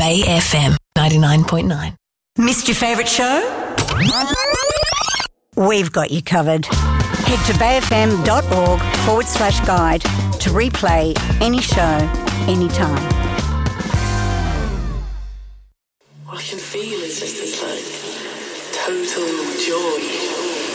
Bay FM 99.9. Missed your favourite show? We've got you covered. Head to bayfm.org/guide to replay any show, anytime. What I can feel is just this, total joy.